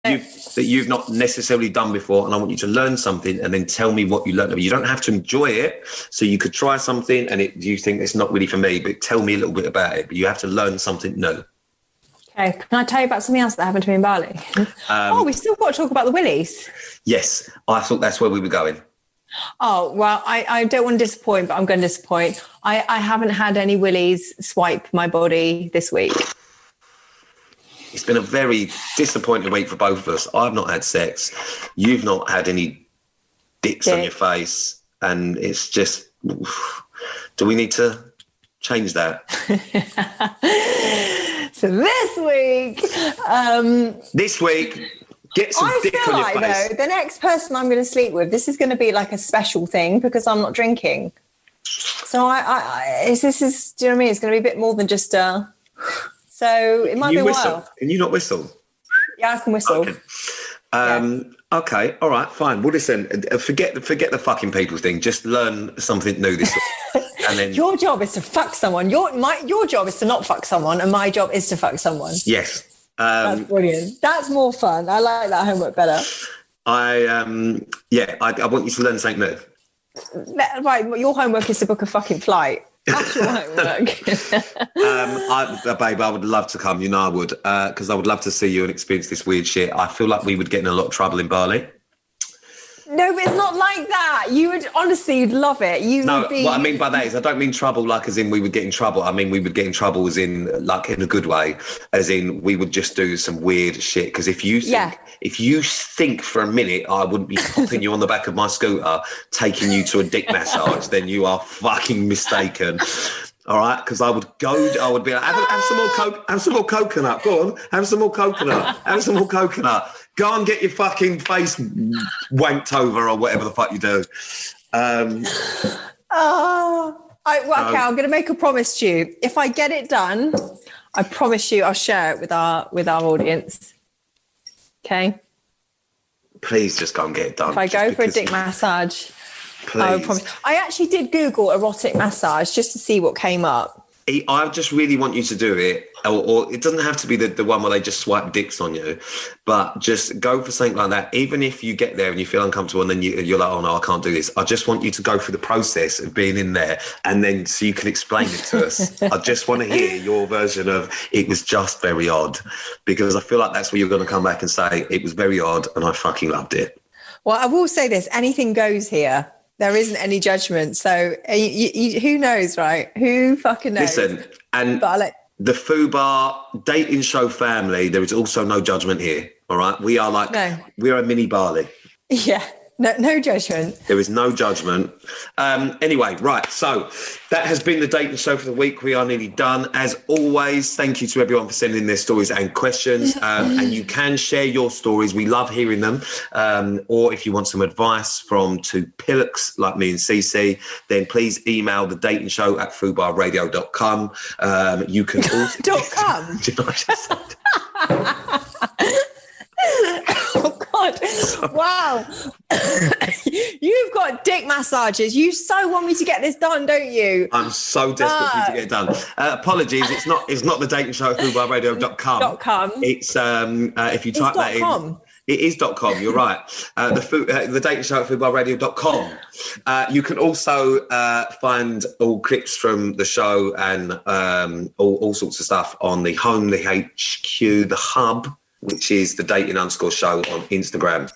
that you've not necessarily done before, and I want you to learn something and then tell me what you learned. You don't have to enjoy it, so you could try something and you think it's not really for me, but tell me a little bit about it. But you have to learn something new. Okay, can I tell you about something else that happened to me in Bali? We've still got to talk about the willies. Yes, I thought that's where we were going. Oh, well, I don't want to disappoint, but I'm going to disappoint. I haven't had any willies swipe my body this week. It's been a very disappointing week for both of us. I've not had sex. You've not had any dicks on your face. And it's just, do we need to change that? So this week, get some dick on your face. Though, the next person I'm going to sleep with, this is going to be like a special thing because I'm not drinking. So this is, do you know what I mean? It's going to be a bit more than just so it might be a while. Can you not whistle? Yeah, I can whistle. Okay. Okay, all right, fine. Well, listen, forget the fucking people thing. Just learn something new this week. And then your job is to fuck someone. Your job is to not fuck someone, and my job is to fuck someone. Yes. That's brilliant. That's more fun. I like that homework better. I want you to learn something new. Right, your homework is to book a fucking flight. That's your homework. Babe, I would love to come. You know I would, because I would love to see you and experience this weird shit. I feel like we would get in a lot of trouble in Bali. No, but it's not like that. You would, honestly, you'd love it. What I mean by that is I don't mean trouble like as in we would get in trouble. I mean we would get in trouble as in like in a good way, as in we would just do some weird shit. Because if you think for a minute I wouldn't be popping you on the back of my scooter, taking you to a dick massage, then you are fucking mistaken. All right, because I would be like, have some more coke, have some more coconut. Go on, have some more coconut, have some more coconut. Go and get your fucking face wanked over or whatever the fuck you do. I'm going to make a promise to you. If I get it done, I promise you I'll share it with our audience. Okay? Please just go and get it done. If I go for a dick massage, please. I promise. I actually did Google erotic massage just to see what came up. I just really want you to do it, or it doesn't have to be the one where they just swipe dicks on you, but just go for something like that. Even if you get there and you feel uncomfortable and then you're like, oh no, I can't do this. I just want you to go through the process of being in there and then so you can explain it to us. I just want to hear your version of it was just very odd, because I feel like that's where you're going to come back and say it was very odd and I fucking loved it. Well, I will say this, anything goes here. There isn't any judgment. So who knows, right? Who fucking knows? Listen, and the Fubar dating show family, there is also no judgment here, all right? We are we're a mini Bali. Yeah, no judgment. There is no judgment. Anyway, right, so that has been the dating show for the week. We are nearly done. As always, thank you to everyone for sending their stories and questions. And you can share your stories. We love hearing them. Or if you want some advice from two pillocks like me and Cece, then please email the dating show at fubarradio.com. You can also... .com? Do you know what I just said? Oh God! Wow, you've got dick massages. You so want me to get this done, don't you? I'm so desperate for you to get it done. Apologies, it's not the dating show at fubarradio.com. It's if you type that in. It is .com, you're right. The dating show at fubarradio.com. You can also find all clips from the show and all sorts of stuff on the home, the HQ, the hub, which is the dating_show on Instagram.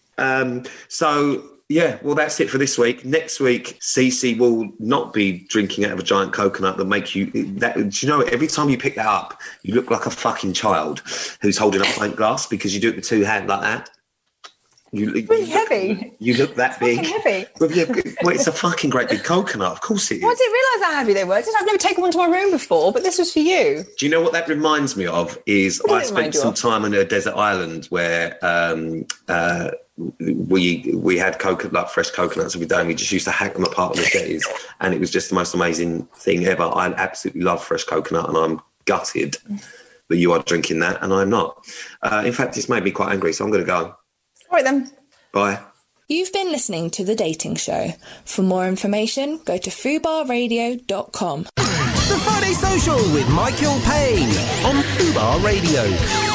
Well, that's it for this week. Next week, Cece will not be drinking out of a giant coconut that make you... do you know, every time you pick that up, you look like a fucking child who's holding a pint glass because you do it with two hands like that. Really heavy. You look that big. Heavy. Well, it's a fucking great big coconut. Of course it is. Well, I didn't realise how heavy they were. I've never taken one to my room before, but this was for you. Do you know what that reminds me of? Is I spent some time on a desert island where we had fresh coconuts every day, and we just used to hack them apart on the jetties, and it was just the most amazing thing ever. I absolutely love fresh coconut, and I'm gutted that you are drinking that, and I'm not. In fact, it's made me quite angry, so I'm going to go. All right then. Bye. You've been listening to The Dating Show. For more information, go to fubarradio.com. The Friday Social with Michael Payne on Fubar Radio.